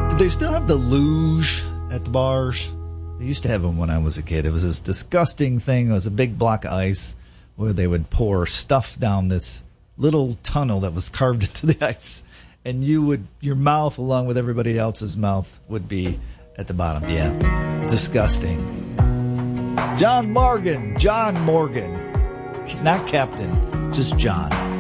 Do they still have the luge at the bars? They used to have them when I was a kid. It was this disgusting thing. It was a big block of ice where they would pour stuff down this little tunnel that was carved into the ice. And your mouth, along with everybody else's mouth, would be at the bottom. Yeah. Disgusting. John Morgan. Not Captain. Just John.